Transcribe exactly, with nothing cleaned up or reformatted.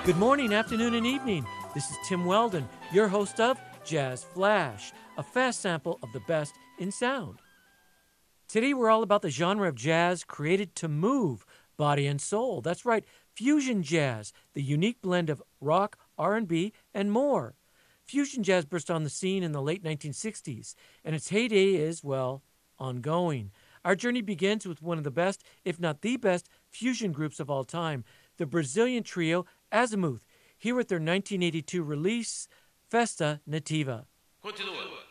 Good morning, afternoon, and evening. This is Tim Weldon, your host of Jazz Flash, a fast sample of the best in sound. Today we're all about the genre of jazz created to move body and soul. That's right, fusion jazz, the unique blend of rock, R and B, and more. Fusion jazz burst on the scene in the late nineteen sixties, and its heyday is, well, ongoing. Our journey begins with one of the best, if not the best, fusion groups of all time, the Brazilian trio Azimuth, here with their nineteen eighty-two release, Festa Nativa. Continua.